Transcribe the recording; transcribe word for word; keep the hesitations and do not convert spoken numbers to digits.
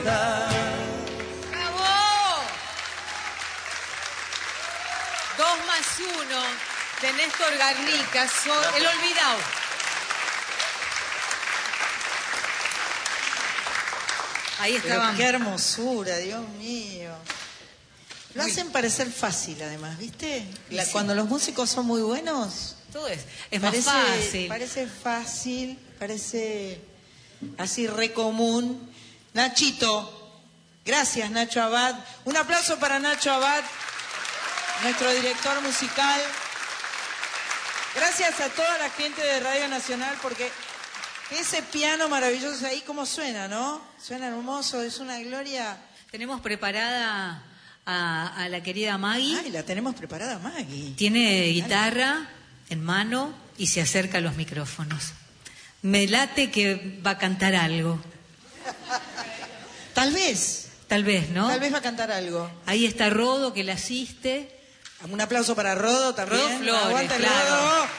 ¡Bravo! Dos más uno de Néstor Garnica, so- El Olvidado. Ahí estaban. Pero qué hermosura, Dios mío. Lo hacen parecer fácil, además, ¿viste? La, sí. Cuando los músicos son muy buenos, Todo es, es parece, más fácil. Parece fácil, parece así re común. Nachito, gracias Nacho Abad. Un aplauso para Nacho Abad, nuestro director musical. Gracias a toda la gente de Radio Nacional, porque ese piano maravilloso ahí, ¿cómo suena, no? Suena hermoso, es una gloria. Tenemos preparada a, a la querida Maggie. Ay, la tenemos preparada, Maggie. Tiene guitarra en mano y se acerca a los micrófonos. Me late que va a cantar algo. Tal vez. Tal vez, ¿no? Tal vez va a cantar algo. Ahí está Rodo, que la asiste. Un aplauso para Rodo también. Rodo Flores, Aguanta el claro. Rodo.